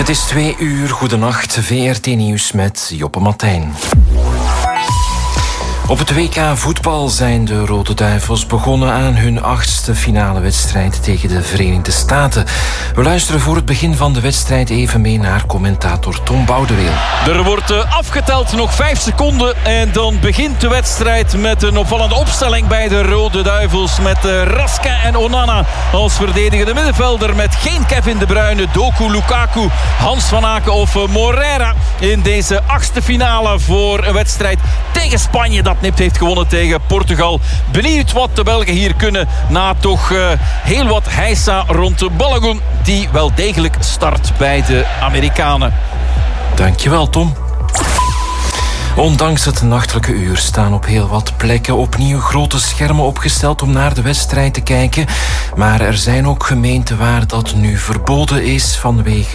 Het is 2:00, goedenacht, VRT Nieuws met Joppe Martijn. Op het WK voetbal zijn de Rode Duivels begonnen aan hun 8e finale wedstrijd tegen de Verenigde Staten. We luisteren voor het begin van de wedstrijd even mee naar commentator Tom Boudeweel. Er wordt afgeteld, nog 5 seconden en dan begint de wedstrijd met een opvallende opstelling bij de Rode Duivels. Met Raska en Onana als verdedigende middenvelder, met geen Kevin De Bruyne, Doku, Lukaku, Hans van Aken of Moreira in deze 8e finale voor een wedstrijd tegen Spanje dat nipt heeft gewonnen tegen Portugal. Benieuwd wat de Belgen hier kunnen na toch heel wat heisa rond de Balogun, die wel degelijk start bij de Amerikanen. Dankjewel, Tom. Ondanks het nachtelijke uur staan op heel wat plekken opnieuw grote schermen opgesteld om naar de wedstrijd te kijken. Maar er zijn ook gemeenten waar dat nu verboden is vanwege